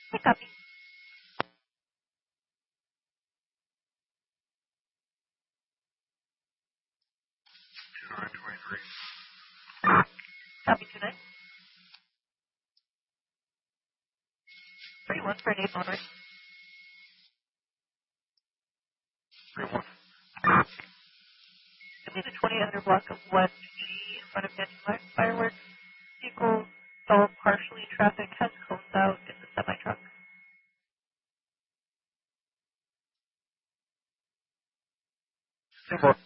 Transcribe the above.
I copy. Copy 29. 31 for an 8 on right. 31. Give me the 20 under block of 1G in front of Mansion Fireworks. Vehicle stalled partially. Traffic has cones out in the semi-truck. 10-4.